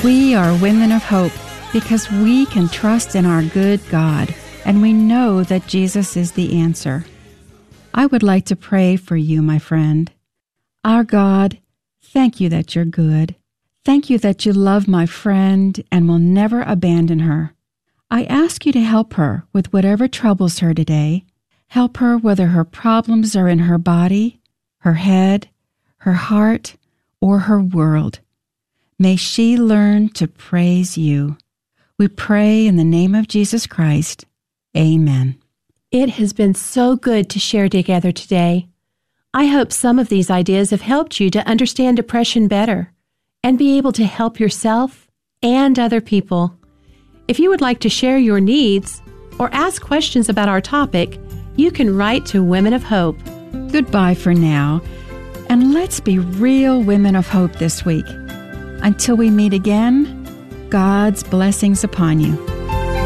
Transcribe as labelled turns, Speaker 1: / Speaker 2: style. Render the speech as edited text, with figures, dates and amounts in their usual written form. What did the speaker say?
Speaker 1: We are women of hope because we can trust in our good God, and we know that Jesus is the answer. I would like to pray for you, my friend. Our God, thank you that you're good. Thank you that you love my friend and will never abandon her. I ask you to help her with whatever troubles her today. Help her whether her problems are in her body, her head, her heart, or her world. May she learn to praise you. We pray in the name of Jesus Christ. Amen.
Speaker 2: It has been so good to share together today. I hope some of these ideas have helped you to understand depression better and be able to help yourself and other people. If you would like to share your needs or ask questions about our topic, you can write to Women of Hope.
Speaker 1: Goodbye for now, and let's be real women of hope this week. Until we meet again, God's blessings upon you.